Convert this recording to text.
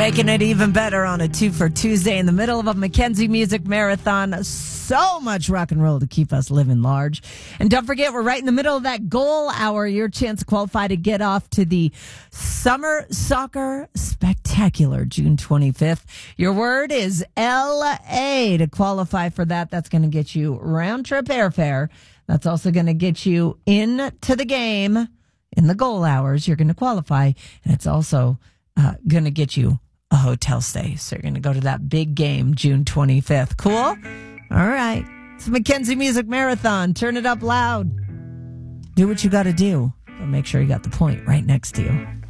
Making it even better on a 2 for Tuesday in the middle of a Mackenzie Music Marathon. So much rock and roll to keep us living large. And don't forget, we're right in the middle of that goal hour. Your chance to qualify to get off to the Summer Soccer Spectacular, June 25th. Your word is LA to qualify for that. That's going to get you round trip airfare. That's also going to get you into the game in the goal hours. You're going to qualify. And it's also going to get you a hotel stay. So you're going to go to that big game June 25th. Cool? All right. It's the Mackenzie Music Marathon. Turn it up loud. Do what you got to do, but make sure you got the point right next to you.